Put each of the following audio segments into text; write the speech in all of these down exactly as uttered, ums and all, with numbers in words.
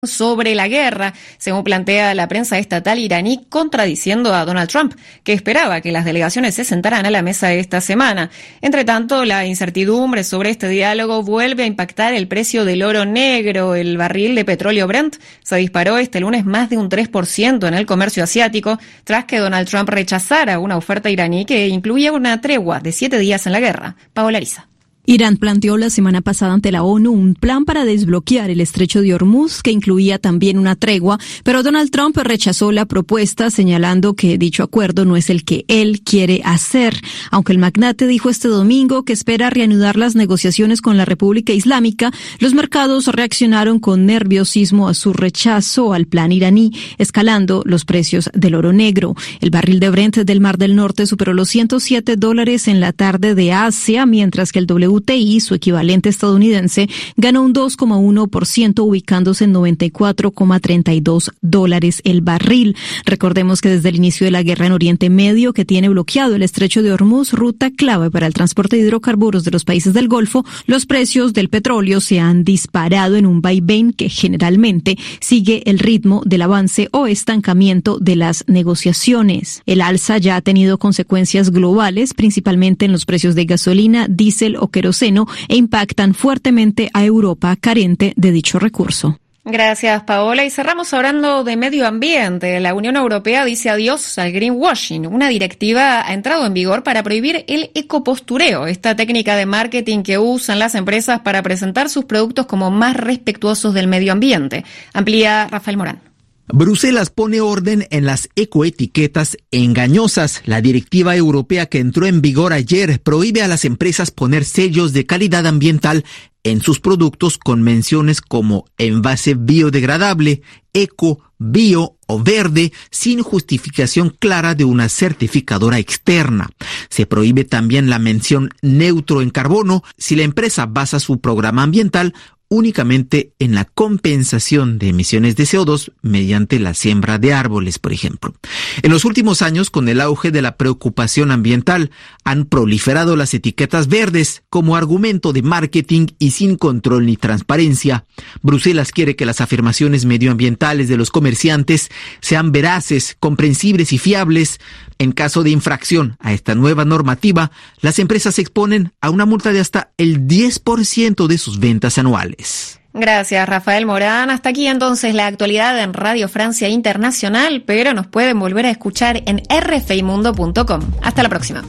sobre la guerra, según plantea la prensa estatal iraní, contradiciendo a Donald Trump, que esperaba que las delegaciones se sentaran a la mesa esta semana. Entre tanto, la incertidumbre sobre este diálogo vuelve a impactar el precio del oro negro. El barril de petróleo Brent se disparó este lunes más de un tres por ciento en el comercio asiático, tras que Donald Trump rechazara una oferta iraní que incluía una tregua de siete días en la guerra. Paola Ariza. Irán planteó la semana pasada ante la ONU un plan para desbloquear el estrecho de Hormuz, que incluía también una tregua, pero Donald Trump rechazó la propuesta, señalando que dicho acuerdo no es el que él quiere hacer. Aunque el magnate dijo este domingo que espera reanudar las negociaciones con la República Islámica, los mercados reaccionaron con nerviosismo a su rechazo al plan iraní, escalando los precios del oro negro. El barril de Brent del Mar del Norte superó los ciento siete dólares en la tarde de Asia, mientras que el W T I, su equivalente estadounidense, ganó un dos coma uno por ciento, ubicándose en noventa y cuatro coma treinta y dos dólares el barril. Recordemos que desde el inicio de la guerra en Oriente Medio, que tiene bloqueado el estrecho de Hormuz, ruta clave para el transporte de hidrocarburos de los países del Golfo, los precios del petróleo se han disparado en un vaivén que generalmente sigue el ritmo del avance o estancamiento de las negociaciones. El alza ya ha tenido consecuencias globales, principalmente en los precios de gasolina, diésel o queroseno, e impactan fuertemente a Europa, carente de dicho recurso. Gracias, Paola. Y cerramos hablando de medio ambiente. La Unión Europea dice adiós al greenwashing. Una directiva ha entrado en vigor para prohibir el ecopostureo, esta técnica de marketing que usan las empresas para presentar sus productos como más respetuosos del medio ambiente. Amplía Rafael Morán. Bruselas pone orden en las ecoetiquetas engañosas. La directiva europea que entró en vigor ayer prohíbe a las empresas poner sellos de calidad ambiental en sus productos con menciones como envase biodegradable, eco, bio o verde, sin justificación clara de una certificadora externa. Se prohíbe también la mención neutro en carbono si la empresa basa su programa ambiental únicamente en la compensación de emisiones de C O dos mediante la siembra de árboles, por ejemplo. En los últimos años, con el auge de la preocupación ambiental, han proliferado las etiquetas verdes como argumento de marketing y sin control ni transparencia. Bruselas quiere que las afirmaciones medioambientales de los comerciantes sean veraces, comprensibles y fiables. En caso de infracción a esta nueva normativa, las empresas se exponen a una multa de hasta el diez por ciento de sus ventas anuales. Gracias, Rafael Morán. Hasta aquí entonces la actualidad en Radio Francia Internacional, pero nos pueden volver a escuchar en r f i mundo punto com. Hasta la próxima.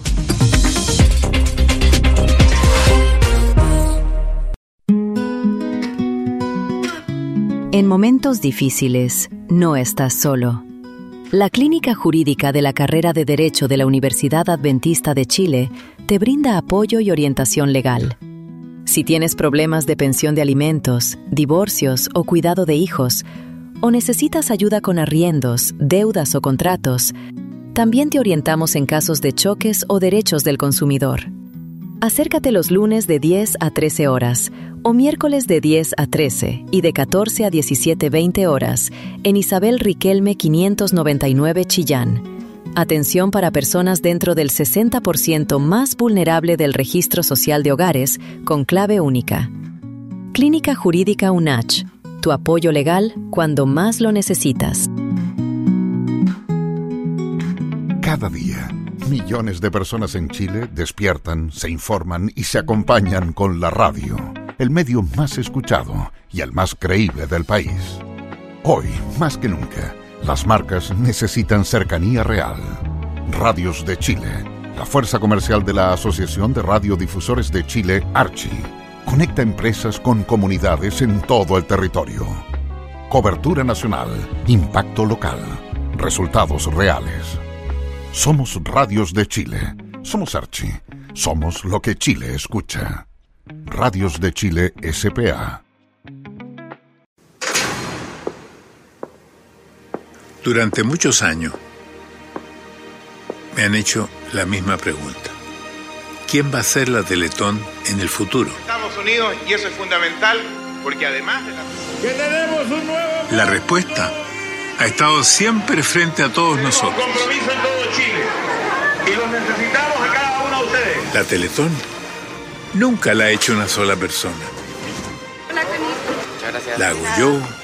En momentos difíciles, no estás solo. La Clínica Jurídica de la Carrera de Derecho de la Universidad Adventista de Chile te brinda apoyo y orientación legal. Si tienes problemas de pensión de alimentos, divorcios o cuidado de hijos, o necesitas ayuda con arriendos, deudas o contratos, también te orientamos en casos de choques o derechos del consumidor. Acércate los lunes de diez a trece horas o miércoles de diez a trece y de catorce a diecisiete veinte horas en Isabel Riquelme quinientos noventa y nueve Chillán. Atención para personas dentro del sesenta por ciento más vulnerable del Registro Social de Hogares con clave única. Clínica Jurídica UNACH. Tu apoyo legal cuando más lo necesitas. Cada día, millones de personas en Chile despiertan, se informan y se acompañan con la radio, el medio más escuchado y el más creíble del país. Hoy, más que nunca, las marcas necesitan cercanía real. Radios de Chile, la fuerza comercial de la Asociación de Radiodifusores de Chile, Archi, conecta empresas con comunidades en todo el territorio. Cobertura nacional, impacto local, resultados reales. Somos Radios de Chile, somos Archi, somos lo que Chile escucha. Radios de Chile S P A. Durante muchos años me han hecho la misma pregunta. ¿Quién va a ser la Teletón en el futuro? Estados Unidos, y eso es fundamental, porque además de la... ¡Que tenemos un nuevo... La respuesta ha estado siempre frente a todos tenemos nosotros. Compromiso en todo Chile, y los necesitamos a cada uno de ustedes. La Teletón nunca la ha hecho una sola persona. La hago yo,